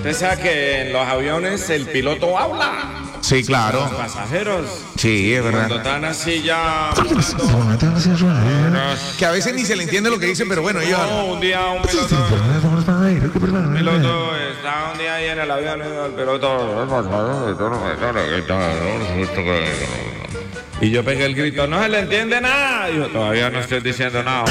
Usted sabe que en los aviones el piloto habla. Sí, claro. Los pasajeros. Sí, es Cuando verdad. están así ya. Que a veces ni se le entiende lo que dicen, pero bueno, ellos... No, un día un piloto está un día ahí en el avión y el piloto. Y yo pegué el grito, no se le entiende nada. Dijo, todavía no estoy diciendo nada.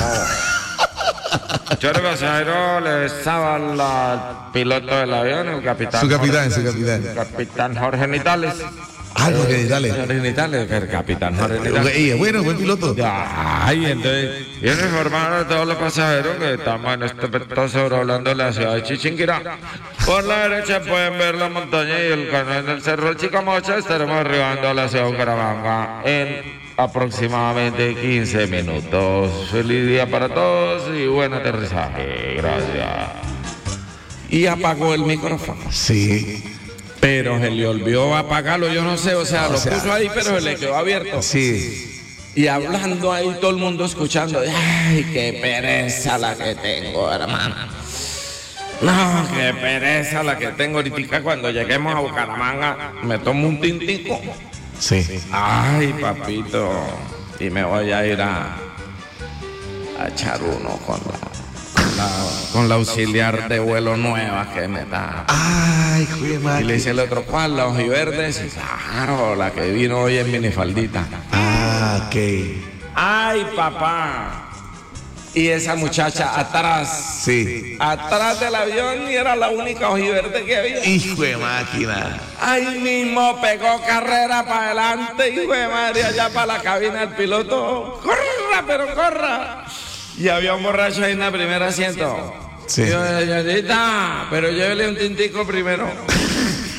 Yo el pasajero le estaba al piloto del avión, el capitán. Su capitán. El capitán Jorge Nitales. Ah, Jorge Nitales. Jorge Nitales, el capitán Jorge Nitales. Y es bueno, buen piloto. Ay, entonces, viene a informar a todos los pasajeros que estamos en este vector sobrevolando la ciudad de Chichinquirá. Por la derecha pueden ver la montaña y el canal del Cerro Chicamocha. Estaremos arribando a la ciudad de Bucaramanga en aproximadamente 15 minutos. Feliz día para todos y buen aterrizaje. Gracias. Y apagó el micrófono. Sí. Pero se le olvidó apagarlo, yo no sé, o sea, lo puso ahí, pero se le quedó abierto. Sí. Y hablando ahí, todo el mundo escuchando. Ay, qué pereza la que tengo, hermano. No, qué pereza la que tengo ahorita. Cuando lleguemos a Bucaramanga, me tomo un tintico. Sí. Ay, papito. Y me voy a ir a echar uno con la auxiliar de vuelo nueva que me da. Ay, Y le dice el otro, ¿cuál? La ojiverde. Sí, claro, la que vino hoy en minifaldita. Ah, ok. Ay, papá. Y esa muchacha atrás. Sí. Atrás del avión y era la única ojiverde que había. Hijo de máquina. Ahí mismo pegó carrera para adelante, hijo de madre, allá para la cabina del piloto. ¡Corra, pero corra! Y había un borracho ahí en el primer asiento. Sí. Y yo, señorita, pero llévele un tintico primero.